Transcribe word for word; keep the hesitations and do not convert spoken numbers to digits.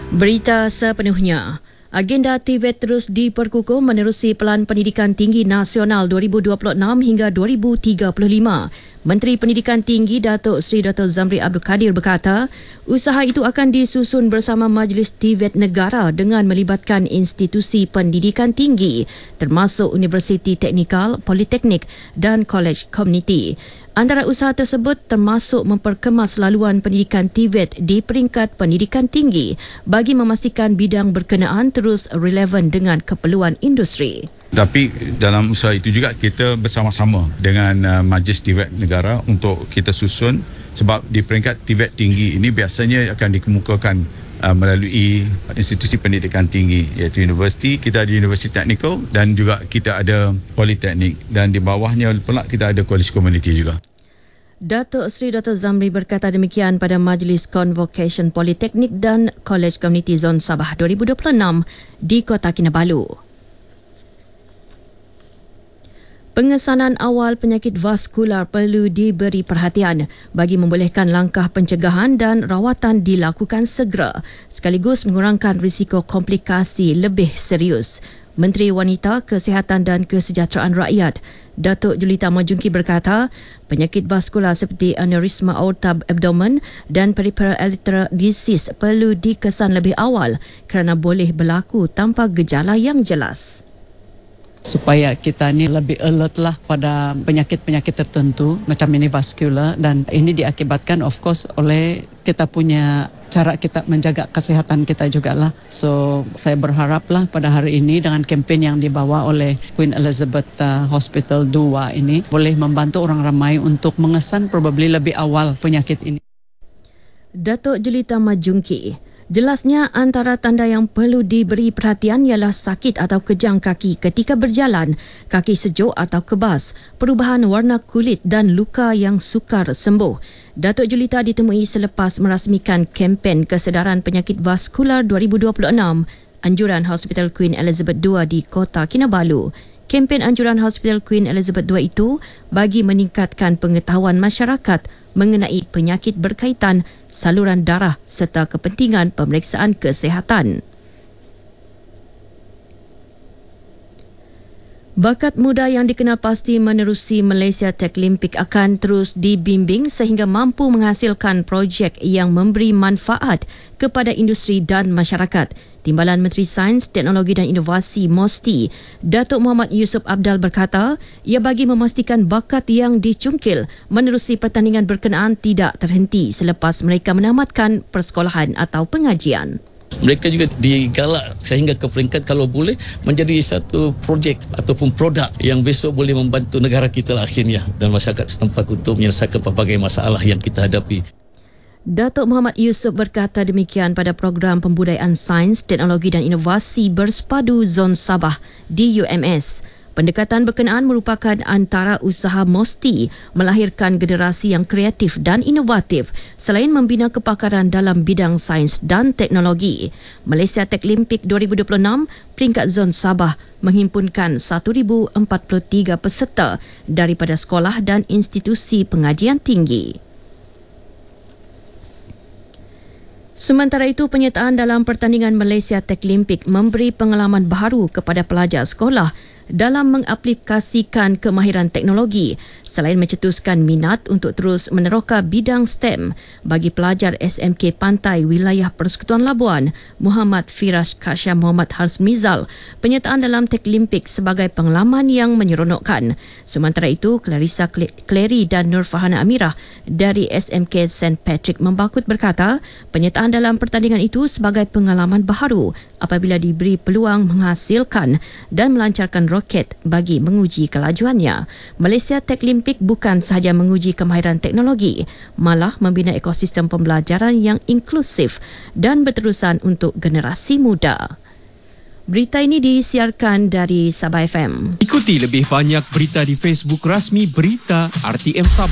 Berita sepenuhnya. Agenda T V E T terus diperkukuh menerusi Pelan Pendidikan Tinggi Nasional dua ribu dua puluh enam hingga dua ribu tiga puluh lima. Menteri Pendidikan Tinggi Datuk Seri Dato Zamri Abdul Kadir berkata, usaha itu akan disusun bersama Majlis T V E T Negara dengan melibatkan institusi pendidikan tinggi termasuk Universiti Teknikal, Politeknik dan Kolej Komuniti. Antara usaha tersebut termasuk memperkemas laluan pendidikan T V E T di peringkat pendidikan tinggi bagi memastikan bidang berkenaan terus relevan dengan keperluan industri. Tapi dalam usaha itu juga kita bersama-sama dengan uh, Majlis T V E T Negara untuk kita susun, sebab di peringkat T V E T tinggi ini biasanya akan dikemukakan uh, melalui institusi pendidikan tinggi iaitu universiti, kita ada Universiti Teknikal dan juga kita ada Politeknik, dan di bawahnya pula kita ada Kolej Komuniti juga. Datuk Seri Dato Zamri berkata demikian pada Majlis Convocation Politeknik dan Kolej Komuniti Zon Sabah dua ribu dua puluh enam di Kota Kinabalu. Pengesanan awal penyakit vaskular perlu diberi perhatian bagi membolehkan langkah pencegahan dan rawatan dilakukan segera sekaligus mengurangkan risiko komplikasi lebih serius. Menteri Wanita, Kesihatan dan Kesejahteraan Rakyat, Datuk Julita Majungki berkata, penyakit vaskular seperti aneurisma aorta abdomen dan peripheral arterial disease perlu dikesan lebih awal kerana boleh berlaku tanpa gejala yang jelas. Supaya kita ni lebih alert lah pada penyakit-penyakit tertentu macam ini vaskular, dan ini diakibatkan of course oleh kita punya cara kita menjaga kesihatan kita jugalah. So saya berharaplah pada hari ini dengan kempen yang dibawa oleh Queen Elizabeth uh, Hospital dua ini boleh membantu orang ramai untuk mengesan probably lebih awal penyakit ini. Datuk Julita Majungki, jelasnya antara tanda yang perlu diberi perhatian ialah sakit atau kejang kaki ketika berjalan, kaki sejuk atau kebas, perubahan warna kulit dan luka yang sukar sembuh. Datuk Julita ditemui selepas merasmikan kempen kesedaran penyakit vaskular dua ribu dua puluh enam anjuran Hospital Queen Elizabeth dua di Kota Kinabalu. Kempen anjuran Hospital Queen Elizabeth dua itu bagi meningkatkan pengetahuan masyarakat mengenai penyakit berkaitan saluran darah serta kepentingan pemeriksaan kesihatan. Bakat muda yang dikenal pasti menerusi Malaysia Techlimpik akan terus dibimbing sehingga mampu menghasilkan projek yang memberi manfaat kepada industri dan masyarakat. Timbalan Menteri Sains, Teknologi dan Inovasi M O S T I, Datuk Muhammad Yusof Abdal berkata, ia bagi memastikan bakat yang dicungkil menerusi pertandingan berkenaan tidak terhenti selepas mereka menamatkan persekolahan atau pengajian. Mereka juga digalak sehingga ke peringkat kalau boleh menjadi satu projek ataupun produk yang besok boleh membantu negara kita lah akhirnya dan masyarakat setempat untuk menyelesaikan pelbagai masalah yang kita hadapi. Datuk Muhammad Yusof berkata demikian pada program pembudayaan sains, teknologi dan inovasi bersepadu Zon Sabah di U M S. Pendekatan berkenaan merupakan antara usaha M O S T I melahirkan generasi yang kreatif dan inovatif selain membina kepakaran dalam bidang sains dan teknologi. Malaysia Techlimpik dua ribu dua puluh enam peringkat Zon Sabah menghimpunkan seribu empat puluh tiga peserta daripada sekolah dan institusi pengajian tinggi. Sementara itu, penyertaan dalam pertandingan Malaysia Techlimpik memberi pengalaman baharu kepada pelajar sekolah dalam mengaplikasikan kemahiran teknologi selain mencetuskan minat untuk terus meneroka bidang STEM bagi pelajar S M K Pantai Wilayah Persekutuan Labuan Muhammad Firas Kasya Muhammad Harsmizal. Penyertaan dalam Techlimpik sebagai pengalaman yang menyeronokkan. Sementara itu, Clarissa Clary dan Nur Farhana Amirah dari S M K Saint Patrick Membakut berkata, penyertaan dalam pertandingan itu sebagai pengalaman baharu apabila diberi peluang menghasilkan dan melancarkan roket bagi menguji kelajuannya. Malaysia Techlimpik bukan sahaja menguji kemahiran teknologi, malah membina ekosistem pembelajaran yang inklusif dan berterusan untuk generasi muda. Berita ini disiarkan dari Sabah F M. Ikuti lebih banyak berita di Facebook rasmi Berita R T M Sabah.